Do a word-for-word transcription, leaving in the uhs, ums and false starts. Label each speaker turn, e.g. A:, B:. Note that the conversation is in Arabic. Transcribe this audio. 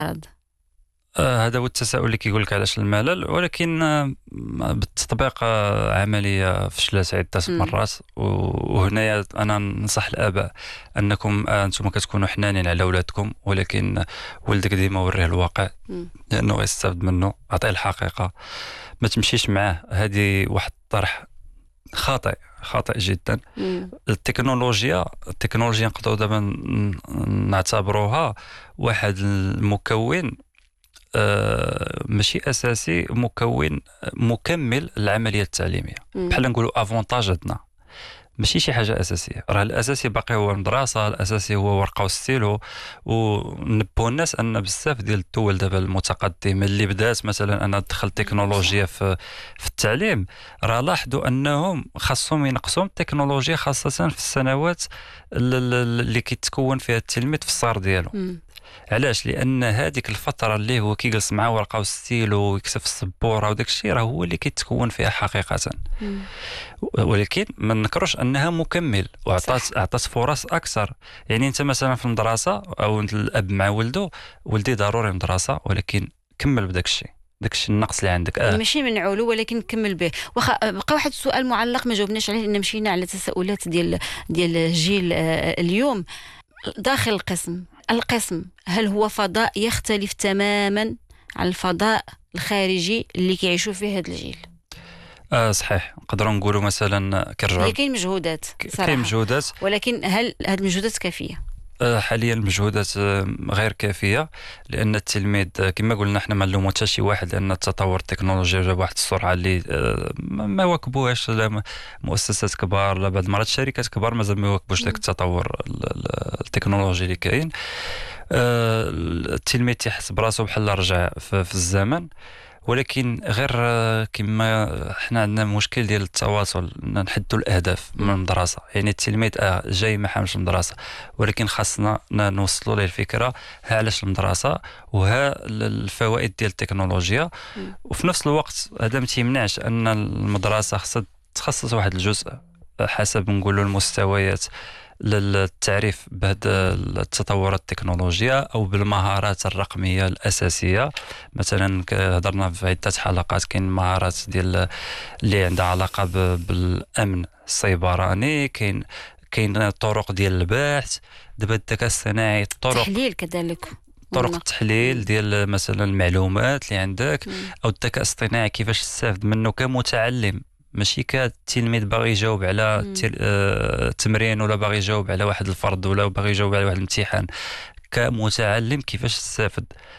A: آه، هذا هو التساؤل اللي كيقول لك علاش الملل، ولكن آه، بالتطبيق آه، عملية فشلت عدة
B: مم.
A: مرات. و- وهنايا أنا ننصح الآباء أنكم آه، أنتم كتكونوا حنانين على أولادكم، ولكن ولدك ديما وريه الواقع
B: مم.
A: لأنه غيستافد منه. أعطيه الحقيقة، ما تمشيش معاه. هذه واحد الطرح خاطئ، خاطئ جدا.
B: مم.
A: التكنولوجيا التكنولوجيا نقدروا دابا ن- نعتبروها واحد المكون آه، ماشي اساسي، مكون مكمل للعمليه التعليميه.
B: مم.
A: بحال نقولوا افونتاج عندنا، ماشي شي حاجه اساسيه. راه الاساسي باقي هو المدرسه، الاساسي هو ورقه وستيلو. ونبهوا الناس ان بزاف ديال الدول دابا المتقدمه اللي بدات مثلا انا دخل التكنولوجيا
B: صح.
A: في في التعليم، راه لاحظوا انهم خاصهم ينقصوا التكنولوجيا، خاصه في السنوات ال- ال- اللي كيتكون فيها التلميذ في الصغر ديالو.
B: مم.
A: علاش؟ لان هذيك الفتره اللي هو كيجلس مع ورقه وستيلو ويكتب في السبوره وداك الشيء، راه هو اللي كيتكون فيها حقيقه.
B: مم.
A: ولكن ما نكروش انها مكمل، وعطات
B: صح.
A: عطات فرص اكثر. يعني انت مثلا في المدرسه، او الاب مع ولده، ولدي ضروري مدرسه، ولكن كمل بداك الشيء، داك الشيء النقص اللي عندك.
B: يعني
A: اه
B: ماشي منعولو ولكن نكمل به. واخا بقى واحد السؤال معلق ما جاوبناش عليه، لان مشينا على تساؤلات ديال ديال جيل آه، اليوم. داخل القسم القسم هل هو فضاء يختلف تماما عن الفضاء الخارجي اللي كيعيشوا فيه هذا الجيل؟
A: آه صحيح، نقدروا نقولوا مثلا
B: هي
A: كرجعوا.
B: كاين مجهودات
A: ك- كاين
B: صراحة،
A: مجهودات.
B: ولكن هل هذه المجهودات كافية؟
A: آه، حاليا المجهودات آه، غير كافيه، لان التلميذ آه، كما قلنا احنا ما نلومو حتى شي واحد، لان التطور التكنولوجي جاب واحد السرعه اللي آه، ما ما واكبوهاش لا م- مؤسسات كبار، لا بعض المرات شركات كبار مازال ما يواكبوش ذاك
B: مم.
A: التطور ال- ال- التكنولوجي اللي كاين. آه، التلميذ تيحس براسو بحال رجع في في الزمن. ولكن غير آه، كما احنا عندنا مشكل ديال التواصل، إن نحدوا الاهداف من
B: مم.
A: المدرسه. يعني التلميذ اه جاي ما حامش المدرسه، ولكن خاصنا ن- نوصلوا له الفكره ها علاش المدرسه، وها ال- الفوائد ديال التكنولوجيا.
B: مم.
A: وفي نفس الوقت هذا ما تيمنعش ان المدرسه خاصها تخصص واحد الجزء حسب نقولوا المستويات للتعريف بهذا التطورات التكنولوجيا، او بالمهارات الرقميه الاساسيه. مثلا ك- هضرنا في عده حلقات، كاين مهارات ديال اللي عندها علاقه ب- بالامن السيبراني، كاين كاين طرق ديال البحث. دابا الذكاء الصناعي، طرق
B: تحليل كذلك
A: طرق
B: والنقد.
A: التحليل
B: مم.
A: ديال مثلا المعلومات اللي عندك،
B: مم.
A: او الذكاء الاصطناعي كيفاش تستافد منه كمتعلم، ماشي كتلميذ باغي يجاوب على
B: مم.
A: التل- آه، التمرين، ولا باغي يجاوب على واحد الفرض، ولا باغي يجاوب على واحد الامتحان. كمتعلم كيفاش تستافد.